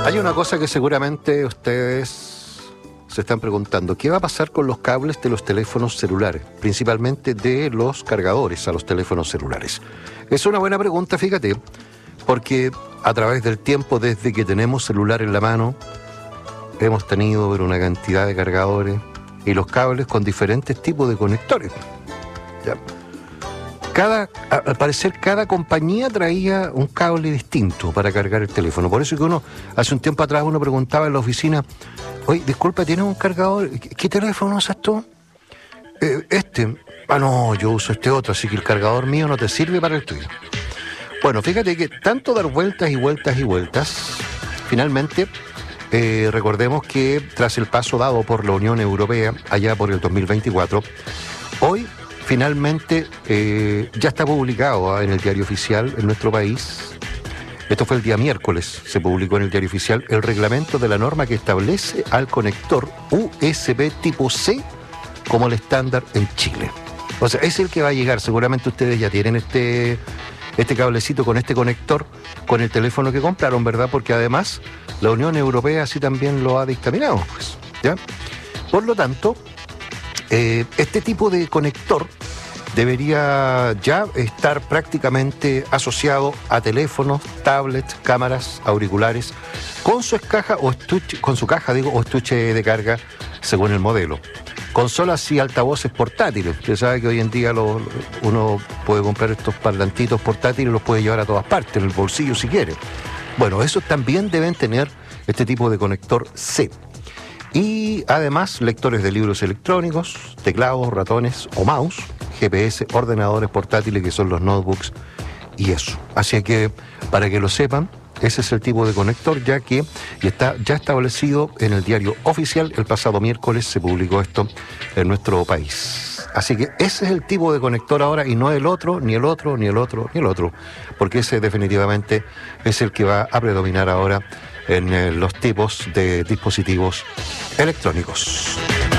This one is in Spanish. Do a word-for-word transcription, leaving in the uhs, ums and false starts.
Hay una cosa que seguramente ustedes se están preguntando. ¿Qué va a pasar con los cables de los teléfonos celulares? Principalmente de los cargadores a los teléfonos celulares. Es una buena pregunta, fíjate, porque a través del tiempo, desde que tenemos celular en la mano, hemos tenido una cantidad de cargadores y los cables con diferentes tipos de conectores. ¿Ya? Cada, al parecer cada compañía traía un cable distinto para cargar el teléfono. Por eso que uno, hace un tiempo atrás uno preguntaba en la oficina, oye, disculpa, ¿tienes un cargador? ¿Qué teléfono usas tú? Eh, este. Ah, no, yo uso este otro, así que el cargador mío no te sirve para el tuyo. Bueno, fíjate que tanto dar vueltas y vueltas y vueltas, finalmente, eh, recordemos que tras el paso dado por la Unión Europea, allá por el dos mil veinticuatro, hoy finalmente eh, ya está publicado ¿eh? en el diario oficial en nuestro país. Esto fue el día miércoles, se publicó en el diario oficial el reglamento de la norma que establece al conector U S B tipo C como el estándar en Chile. O sea, es el que va a llegar, seguramente ustedes ya tienen este, este cablecito con este conector, con el teléfono que compraron, ¿verdad? Porque además la Unión Europea así también lo ha dictaminado, pues, ¿ya? Por lo tanto, eh, este tipo de conector debería ya estar prácticamente asociado a teléfonos, tablets, cámaras, auriculares, con su caja o estuche, con su caja, digo, o estuche de carga según el modelo. Consolas y altavoces portátiles. Usted sabe que hoy en día lo, uno puede comprar estos parlantitos portátiles y los puede llevar a todas partes, en el bolsillo si quiere. Bueno, esos también deben tener este tipo de conector C. Y además lectores de libros electrónicos, teclados, ratones o mouse, G P S, ordenadores portátiles que son los notebooks y eso. Así que, para que lo sepan, ese es el tipo de conector, ya que está ya establecido en el diario oficial. El pasado miércoles se publicó esto en nuestro país. Así que ese es el tipo de conector ahora y no el otro, ni el otro, ni el otro, ni el otro. Porque ese definitivamente es el que va a predominar ahora en eh, los tipos de dispositivos electrónicos.